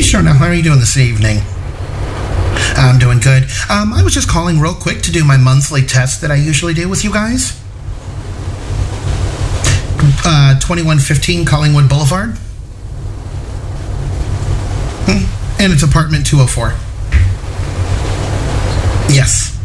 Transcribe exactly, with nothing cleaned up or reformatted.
Sure. Now, how are you doing this evening? I'm doing good. Um, I was just calling real quick to do my monthly test that I usually do with you guys. Uh, twenty-one fifteen Collingwood Boulevard. Hmm. And it's apartment two oh four. Yes.